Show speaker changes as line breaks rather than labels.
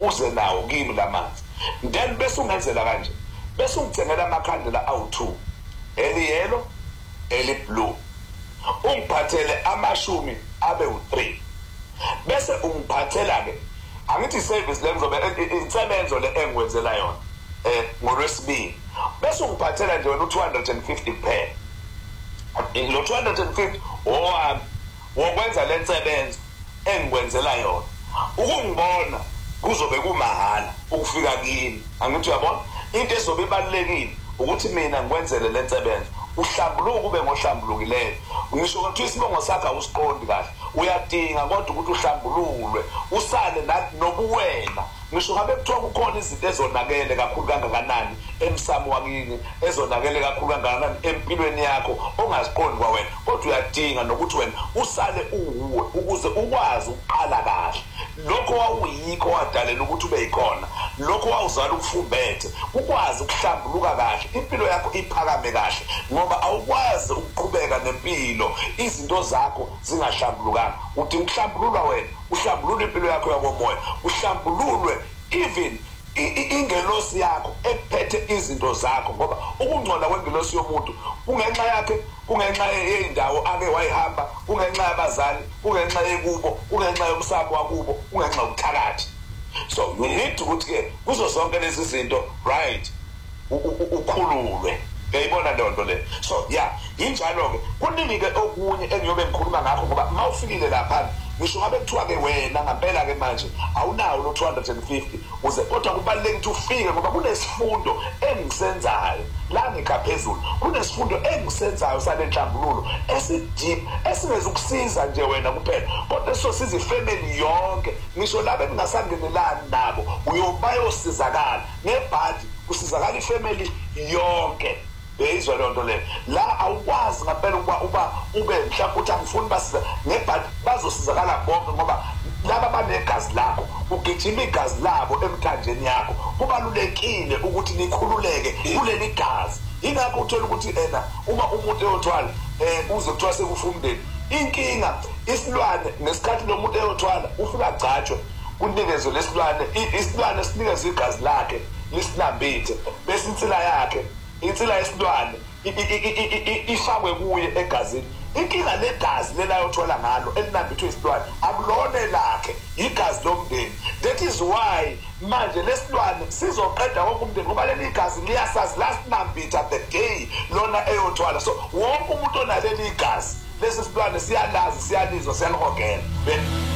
uze nawo kimi lamanzi then bese ungenzela kanje bese ungithengela amakhandlela awu2 eliyelo eliblue ungiphathele amashumi abe u3 bese ungiphathela ke angithi service le ngizobe insebenzo le engiwenzela yona ngolwesibili bese ungiphathela nje wena u250 kuphela lo 250 wokwenza le nsebenzo engiwenzela yona ukungibona kuzobe kumahala ukufika kimi angithi uyabona into ezobe ibalekile ukuthi mina ngikwenzele le nsebenzo uhlambuluka ube ngohlambulukileyo ngisho ukuthi isibongo sakhe awusiqondi kahle uyadinga kodwa ukuthi uhlambululwe usale nobuwena ngisho ngabe kuthiwa kukhona izinto ezonakele kakhulu kangakanani emsamo wakini ezonakele kakhulu kangakanani empilweni yakho ongaziqondi kwawena kodwa uyadinga nokuthi wena usale uwe ukuze ukwazi uqala kahle lokho wawuyikho wadalela ukuthi ube yikhona lokho wawuzala ukufumbethe ukwazi ukuhlambuluka kahle impilo yakho iphakame kahle ngoba awukwazi ukuqhubeka nempilo izinto zakho zingahlambulukanga uthi ukuhlambululwa wena uhlambulule impilo yakho yakomoya uhlambululwe even ingelosi yakho ekuphethe izinto zakho ngoba ukungcola kwengelosi yomuntu kungenxa yakhe kungenxa yeindawo ake wayihamba kungenxa yabazali kungenxa yekubo kungenxa yomsamo wakubo kungenxa ukuthakathi so you need ukuthi ke kuzo zonke lezi zinto right ukhululwe uyayibona lento le so yeah injalo ke kuningi ke okunye engiyobe ngikhuluma ngakho ngoba mawufikile lapha ngisho ngabe kuthiwa ke wena ngempela ke manje awunawo lo 250 uze kodwa kubalulekile ukuthi ufike ngoba kunesifundo engisenzayo la ngikhaphezulu kunesifundo engisenzayo sale nhlambululo esideep esingezukusiza nje wena kuphela kodwa sosiza ifamily yonke ngisho laba engasangenelani nabo uyobayosizakala ngebhadi kusizakala ifamily yonke bezwe lonto le la awukwazi ngempela uba ube mhlawumbe uthi angifuni basiza ngebhadi bazosizakala bonke ngoba laba banegazi lakho ugijima igazi labo emthanjeni yakho kubalulekile ukuthi nikhululeke kuleli gazi ingakho uthola ukuthi uma umuntu eyothwala uze kuthiwa sekufumndeni inkinga isilwane nesikhathi lo muntu eyothwala ufika agcatshwe kunikezwe lesilwane isilwane sinikeze igazi lakhe lisinambithe bese insila yakhe insila yesilwane ifakwe kuye egazini inkinga legazi lelayothola ngalo elinambithwe isilwane akulone lakhe igazi lomndeni that is why manje lesilwane sizoqeda wonke umndeni ngoba leli igazi liyasazi lasinambitha the day lona eyothwala so wonke umuntu onaleli igazi lesi silwane siyalazi siyalizwa siyalihogela